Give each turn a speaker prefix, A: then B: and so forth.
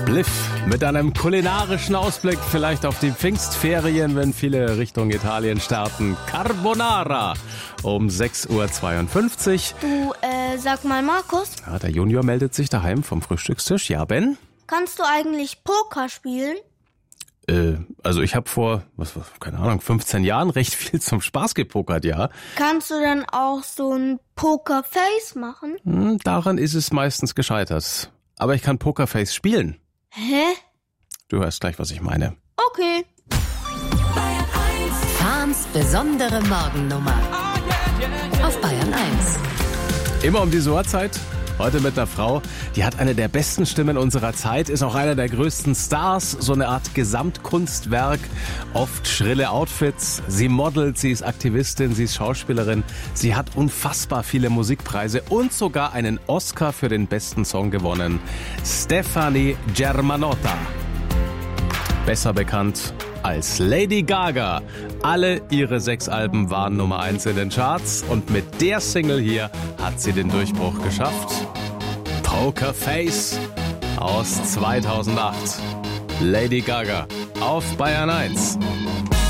A: Spliff mit einem kulinarischen Ausblick vielleicht auf die Pfingstferien, wenn viele Richtung Italien starten. Carbonara um 6.52 Uhr.
B: Du, sag mal, Markus.
A: Ja, der Junior meldet sich daheim vom Frühstückstisch. Ja, Ben?
B: Kannst du eigentlich Poker spielen?
A: Also ich habe vor, keine Ahnung, 15 Jahren recht viel zum Spaß gepokert, ja.
B: Kannst du dann auch so ein Pokerface machen?
A: Daran ist es meistens gescheitert. Aber ich kann Pokerface spielen.
B: Hä?
A: Du hörst gleich, was ich meine.
B: Okay.
C: Fahns besondere Morgennummer auf Bayern 1.
A: Immer um diese Uhrzeit. Heute mit einer Frau, die hat eine der besten Stimmen unserer Zeit, ist auch einer der größten Stars, so eine Art Gesamtkunstwerk, oft schrille Outfits. Sie modelt, sie ist Aktivistin, sie ist Schauspielerin. Sie hat unfassbar viele Musikpreise und sogar einen Oscar für den besten Song gewonnen. Stefani Germanotta. Besser bekannt als Lady Gaga. Alle ihre 6 Alben waren Nummer 1 in den Charts und mit der Single hier hat sie den Durchbruch geschafft. Poker Face aus 2008. Lady Gaga auf Bayern 1.